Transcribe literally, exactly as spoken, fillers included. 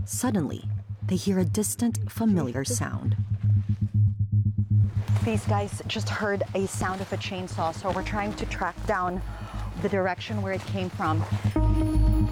Suddenly, they hear a distant, familiar sound. These guys just heard a sound of a chainsaw, so we're trying to track down the direction where it came from.